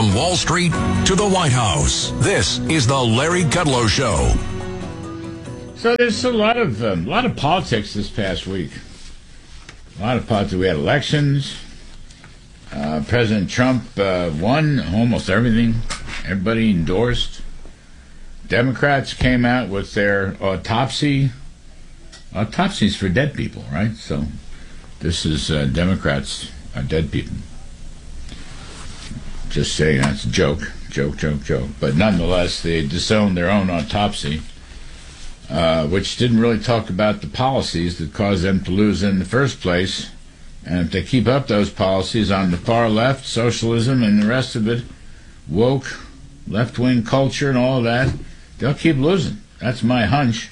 From Wall Street to the White House, this is the Larry Kudlow Show. So there's a lot of politics this past week. A lot of politics. We had elections. President Trump won almost everything. Everybody endorsed. Democrats came out with their autopsies for dead people, right? So this is Democrats are dead people. Just saying, that's a joke. But nonetheless, they disowned their own autopsy, which didn't really talk about the policies that caused them to lose in the first place. And if they keep up those policies on the far left, socialism and the rest of it, woke, left-wing culture and all of that, they'll keep losing. That's my hunch.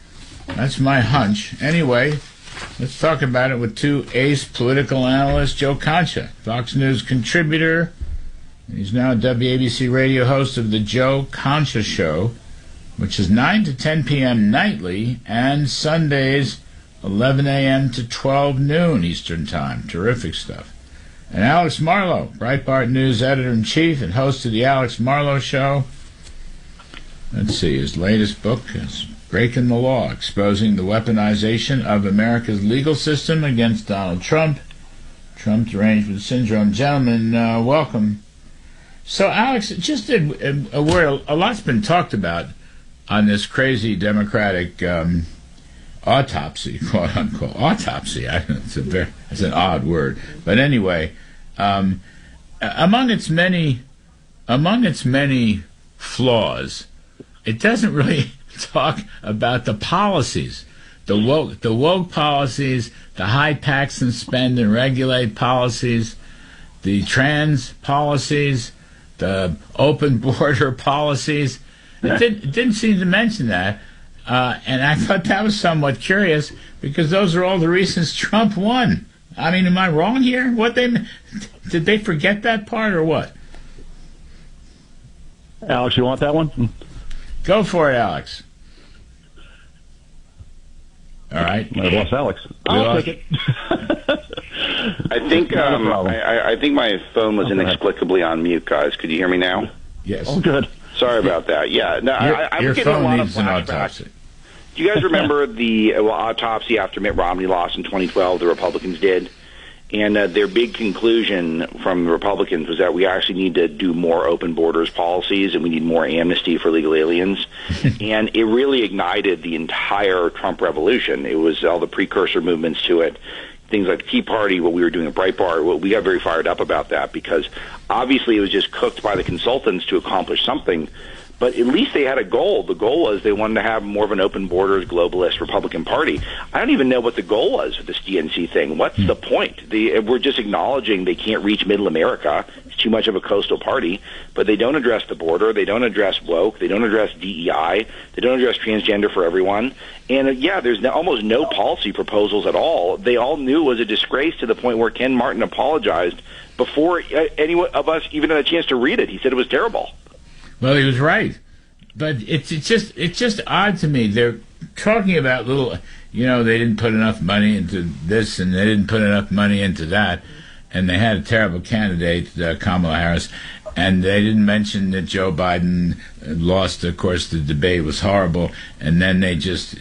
Anyway, let's talk about it with two ace political analysts. Joe Concha, Fox News contributor. He's now a WABC radio host of the Joe Concha Show, which is 9 to 10 p.m. nightly and Sundays 11 a.m. to 12 noon Eastern Time. Terrific stuff. And Alex Marlow, Breitbart News editor-in-chief and host of the Alex Marlow Show. Let's see, his latest book is Breaking the Law, Exposing the Weaponization of America's Legal System Against Donald Trump. Trump Derangement Syndrome. Gentlemen, welcome. So, Alex, just a word. A lot's been talked about on this crazy Democratic autopsy, quote unquote autopsy. It's an odd word, but anyway, among its many flaws, it doesn't really talk about the policies, the woke policies, the high tax and spend and regulate policies, the trans policies, the open border policies. It didn't seem to mention that. And I thought that was somewhat curious because those are all the reasons Trump won. I mean, am I wrong here? Did they forget that part or what? Alex, you want that one? Go for it, Alex. All right. I lost Alex. I'll take it. I think I think my phone was inexplicably on mute, guys. Could you hear me now? Yes. Oh, good. Sorry about that. Yeah. No, I your was getting phone a lot needs of an flashbacks. autopsy. Do you guys remember the autopsy after Mitt Romney lost in 2012? The Republicans did, and their big conclusion from the Republicans was that we actually need to do more open borders policies and we need more amnesty for illegal aliens. And it really ignited the entire Trump revolution. It was all the precursor movements to it. Things like the Tea Party, what we were doing at Breitbart, we got very fired up about that because obviously it was just cooked by the consultants to accomplish something. But at least they had a goal. The goal was they wanted to have more of an open borders, globalist Republican Party. I don't even know what the goal was for this DNC thing. What's the point? We're just acknowledging they can't reach middle America. It's too much of a coastal party. But they don't address the border. They don't address woke. They don't address DEI. They don't address transgender for everyone. And, there's almost no policy proposals at all. They all knew it was a disgrace to the point where Ken Martin apologized before any of us even had a chance to read it. He said it was terrible. Well, he was right, but it's just odd to me. They're talking about they didn't put enough money into this and they didn't put enough money into that, and they had a terrible candidate, Kamala Harris, and they didn't mention that Joe Biden lost. Of course, the debate was horrible, and then they just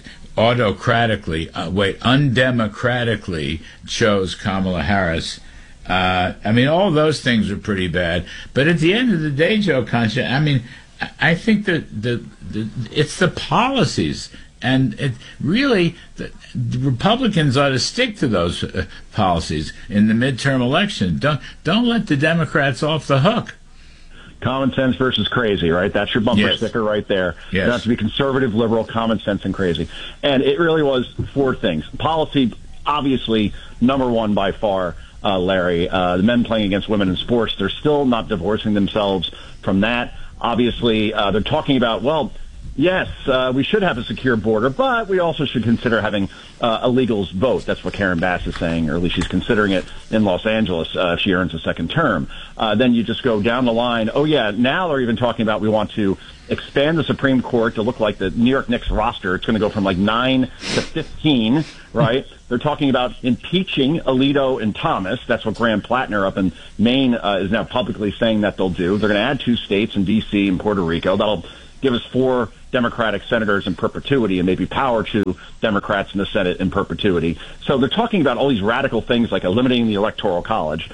undemocratically chose Kamala Harris. All those things are pretty bad. But at the end of the day, Joe Concha, I think that it's the policies. And the Republicans ought to stick to those policies in the midterm election. Don't let the Democrats off the hook. Common sense versus crazy, right? That's your bumper sticker right there. Yes. You have to be conservative, liberal, common sense, and crazy. And it really was four things. Policy, obviously, number one by far. Larry, the men playing against women in sports, they're still not divorcing themselves from that. Obviously, they're talking about, Yes, we should have a secure border, but we also should consider having illegals vote. That's what Karen Bass is saying, or at least she's considering it in Los Angeles if she earns a second term. Then you just go down the line. Oh, yeah, now they're even talking about we want to expand the Supreme Court to look like the New York Knicks roster. It's going to go from like 9 to 15, right? They're talking about impeaching Alito and Thomas. That's what Graham Plattner up in Maine is now publicly saying that they'll do. They're going to add 2 states in D.C. and Puerto Rico. That'll give us 4 Democratic senators in perpetuity and maybe power to Democrats in the Senate in perpetuity. So they're talking about all these radical things like eliminating the Electoral College.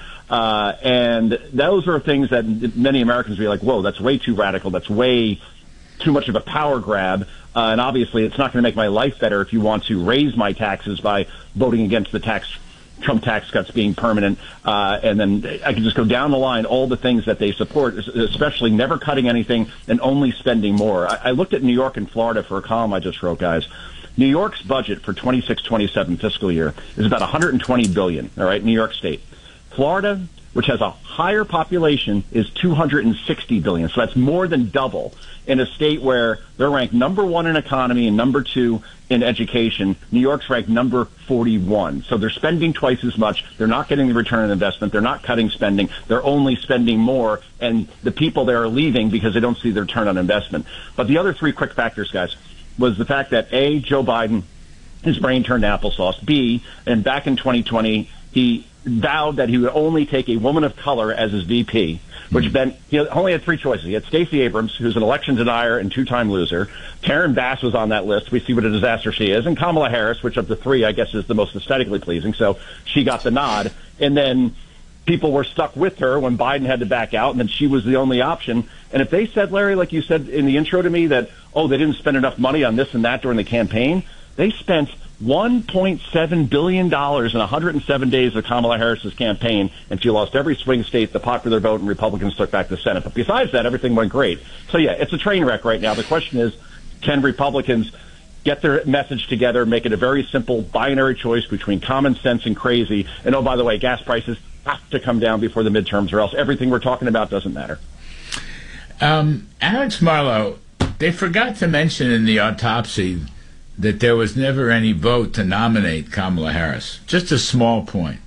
And those are things that many Americans will be like, whoa, that's way too radical. That's way too much of a power grab. And obviously it's not going to make my life better if you want to raise my taxes by voting against the Trump tax cuts being permanent, and then I can just go down the line, all the things that they support, especially never cutting anything and only spending more. I looked at New York and Florida for a column I just wrote, guys. New York's budget for 26-27 fiscal year is about $120 billion, all right, New York State. Florida, which has a higher population, is $260 billion, so that's more than double in a state where they're ranked number 1 in economy and number 2 in education. New York's ranked number 41. So they're spending twice as much. They're not getting the return on investment. They're not cutting spending. They're only spending more. And the people there are leaving because they don't see the return on investment. But the other 3 quick factors, guys, was the fact that A, Joe Biden, his brain turned applesauce. B, and back in 2020, he vowed that he would only take a woman of color as his VP, which meant he only had 3 choices. He had Stacey Abrams, who's an election denier and 2-time loser. Karen Bass was on that list. We see what a disaster she is. And Kamala Harris, which of the 3, I guess, is the most aesthetically pleasing. So she got the nod. And then people were stuck with her when Biden had to back out, and then she was the only option. And if they said, Larry, like you said in the intro to me, that, oh, they didn't spend enough money on this and that during the campaign, they spent $1.7 billion in 107 days of Kamala Harris's campaign, and she lost every swing state, the popular vote, and Republicans took back the Senate. But besides that, everything went great. So, yeah, it's a train wreck right now. The question is, can Republicans get their message together, make it a very simple binary choice between common sense and crazy? And, oh, by the way, gas prices have to come down before the midterms, or else everything we're talking about doesn't matter. Alex Marlow, they forgot to mention in the autopsy that there was never any vote to nominate Kamala Harris. Just a small point.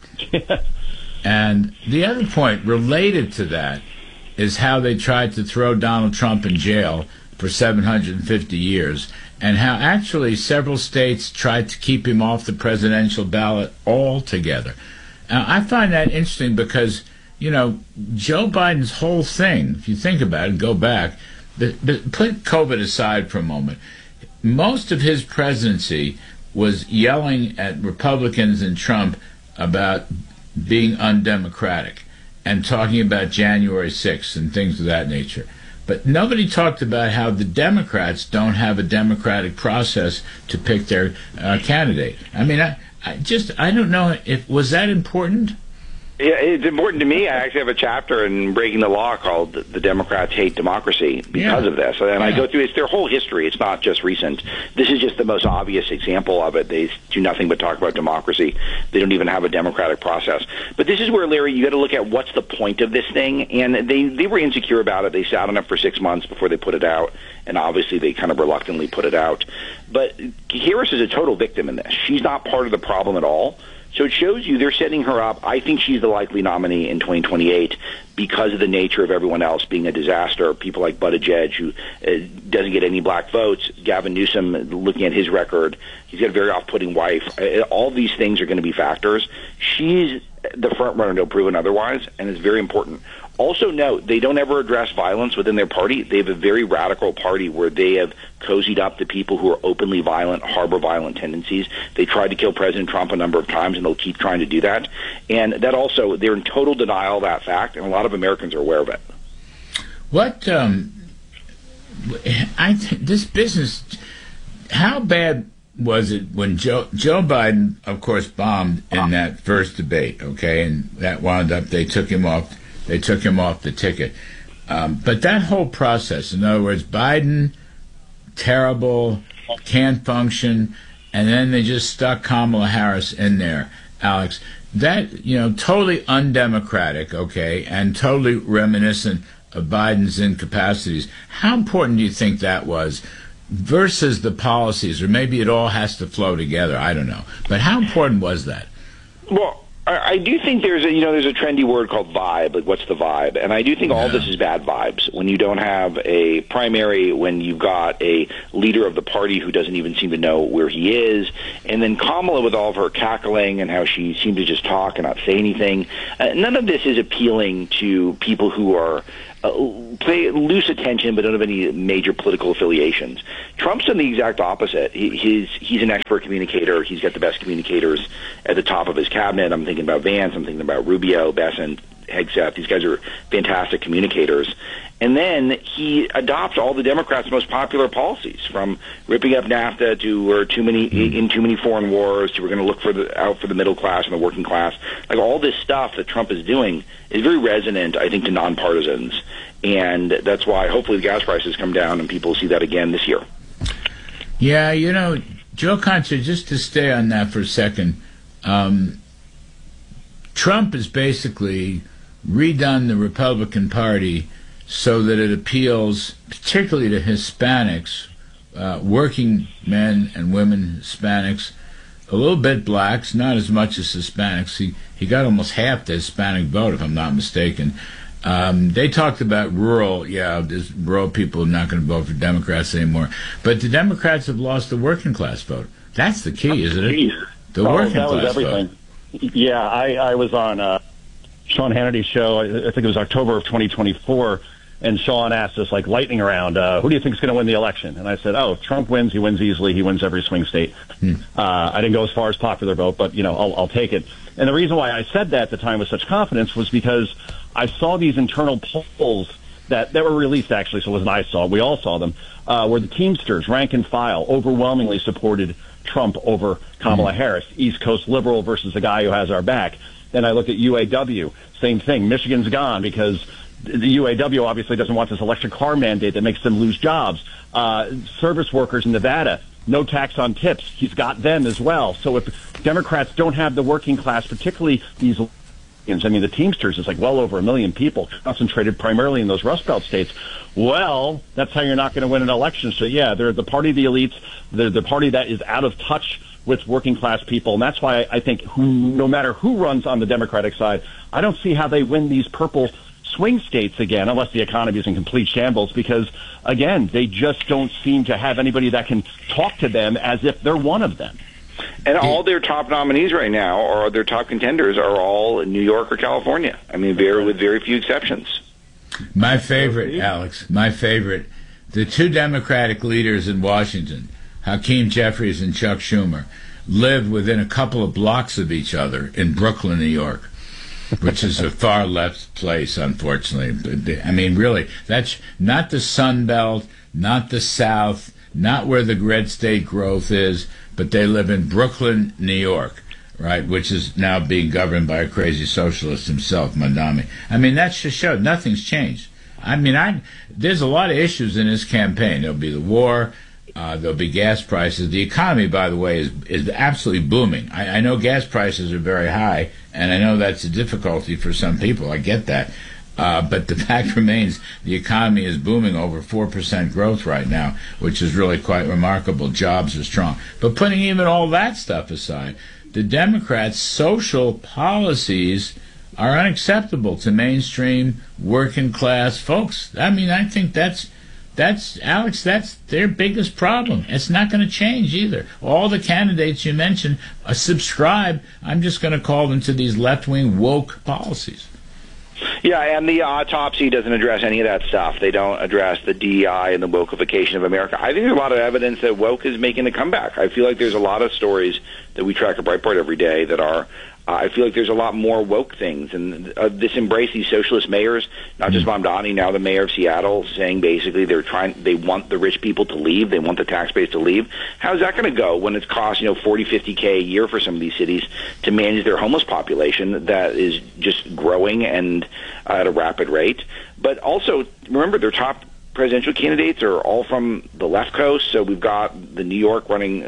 And the other point related to that is how they tried to throw Donald Trump in jail for 750 years, and how actually several states tried to keep him off the presidential ballot altogether. Now, I find that interesting because, you know, Joe Biden's whole thing, if you think about it, go back, but put COVID aside for a moment, most of his presidency was yelling at Republicans and Trump about being undemocratic and talking about January 6th and things of that nature. But nobody talked about how the Democrats don't have a democratic process to pick their candidate. I mean, I don't know if was that important. Yeah, it's important to me. I actually have a chapter in Breaking the Law called "The Democrats Hate Democracy" because of this. And I go through it's their whole history. It's not just recent. This is just the most obvious example of it. They do nothing but talk about democracy. They don't even have a democratic process. But this is where, Larry, you got to look at what's the point of this thing. And they were insecure about it. They sat on it for 6 months before they put it out. And obviously they kind of reluctantly put it out. But Harris is a total victim in this. She's not part of the problem at all. So it shows you they're setting her up. I think she's the likely nominee in 2028 because of the nature of everyone else being a disaster. People like Buttigieg, who doesn't get any black votes. Gavin Newsom, looking at his record, he's got a very off-putting wife. All these things are going to be factors. She's the front runner, no proven otherwise, and it's very important. Also note, they don't ever address violence within their party. They have a very radical party where they have cozied up to people who are openly violent, harbor violent tendencies. They tried to kill President Trump a number of times, and they'll keep trying to do that. And that also, they're in total denial of that fact, and a lot of Americans are aware of it. What, this business, how bad was it when Joe Biden, of course, bombed in that first debate, okay, and that wound up, they took him off the ticket. But that whole process, in other words, Biden, terrible, can't function, and then they just stuck Kamala Harris in there, Alex. That, totally undemocratic, okay, and totally reminiscent of Biden's incapacities. How important do you think that was versus the policies, or maybe it all has to flow together. I don't know. But how important was that? Well, I do think there's a trendy word called vibe. Like, what's the vibe? And I do think all this is bad vibes. When you don't have a primary, when you've got a leader of the party who doesn't even seem to know where he is, and then Kamala with all of her cackling and how she seemed to just talk and not say anything. None of this is appealing to people who are pay loose attention but don't have any major political affiliations. Trump's done the exact opposite. He's an expert communicator. He's got the best communicators at the top of his cabinet. I'm thinking about Vance. I'm thinking about Rubio, Bessent, Hegseth. These guys are fantastic communicators. And then he adopts all the Democrats' most popular policies, from ripping up NAFTA to we're too many foreign wars to we're going to look out for the middle class and the working class. Like, all this stuff that Trump is doing is very resonant, I think, to nonpartisans. And that's why hopefully the gas prices come down and people see that again this year. Yeah, Joe Concha, just to stay on that for a second, Trump has basically redone the Republican Party so that it appeals particularly to Hispanics, working men and women Hispanics, a little bit blacks, not as much as Hispanics. He got almost half the Hispanic vote, if I'm not mistaken. They talked about rural people are not going to vote for Democrats anymore. But the Democrats have lost the working class vote. That's the key, isn't it? The working class was everything. Vote. Yeah, I was on Sean Hannity's show, I think it was October of 2024, and Sean asked us, like, lightning round, who do you think is going to win the election? And I said, Trump wins. He wins easily. He wins every swing state. I didn't go as far as popular vote, but, I'll take it. And the reason why I said that at the time with such confidence was because I saw these internal polls that were released, actually, so it wasn't I saw. We all saw them, where the Teamsters, rank and file, overwhelmingly supported Trump over Kamala Harris, East Coast liberal versus the guy who has our back. Then I looked at UAW, same thing. Michigan's gone because the UAW obviously doesn't want this electric car mandate that makes them lose jobs. Service workers in Nevada, no tax on tips. He's got them as well. So if Democrats don't have the working class, particularly these, the Teamsters is like well over 1 million people concentrated primarily in those Rust Belt states. Well, that's how you're not going to win an election. So, yeah, they're the party of the elites. They're the party that is out of touch with working class people. And that's why I think no matter who runs on the Democratic side, I don't see how they win these purple swing states again, unless the economy is in complete shambles, because, again, they just don't seem to have anybody that can talk to them as if they're one of them. And all their top nominees right now, or their top contenders, are all in New York or California. I mean, with very few exceptions. My favorite, Alex, the two Democratic leaders in Washington, Hakeem Jeffries and Chuck Schumer, live within a couple of blocks of each other in Brooklyn, New York, which is a far left place, unfortunately. I mean, really, that's not the Sun Belt, not the South, not where the red state growth is, but they live in Brooklyn, New York, right, which is now being governed by a crazy socialist himself, Mandami. I mean, that just showed nothing's changed. I mean, there's a lot of issues in his campaign. There'll be the war. There'll be gas prices. The economy, by the way, is absolutely booming. I know gas prices are very high, and I know that's a difficulty for some people. I get that. But the fact remains the economy is booming, over 4% growth right now, which is really quite remarkable. Jobs are strong. But putting even all that stuff aside, the Democrats' social policies are unacceptable to mainstream working class folks. I mean, I think that's Alex, that's their biggest problem. It's not going to change either. All the candidates you mentioned subscribe, I'm just going to call them, to these left-wing woke policies. Yeah, and the autopsy doesn't address any of that stuff. They don't address the DEI and the wokeification of America. I think there's a lot of evidence that woke is making a comeback. I feel like there's a lot of stories that we track at Breitbart every day that are I feel like there's a lot more woke things, and this embrace, these socialist mayors, not just Mamdani, now the mayor of Seattle, saying basically they want the rich people to leave, they want the tax base to leave. How's that going to go when it's cost, $40, $50K a year for some of these cities to manage their homeless population that is just growing and at a rapid rate? But also, remember, their top presidential candidates are all from the left coast. So we've got New York running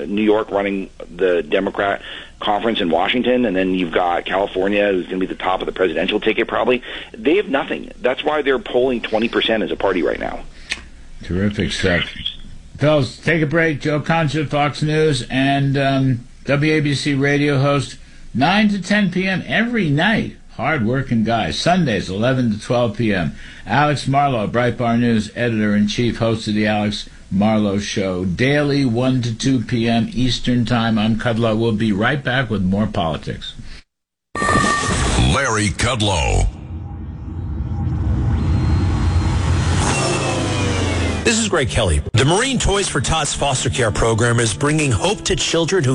the Democrat conference in Washington, and then you've got California, who's going to be the top of the presidential ticket probably. They have nothing. That's why they're polling 20% as a party right now. Terrific stuff. Fellas, take a break. Joe Concha, Fox News, and WABC radio host, 9 to 10 p.m. every night. Hard-working guy. Sundays, 11 to 12 p.m. Alex Marlow, Breitbart News, editor-in-chief, host of the Alex Marlow Show. Daily, 1 to 2 p.m. Eastern Time. I'm Kudlow. We'll be right back with more politics. Larry Kudlow. This is Greg Kelly. The Marine Toys for Tots foster care program is bringing hope to children who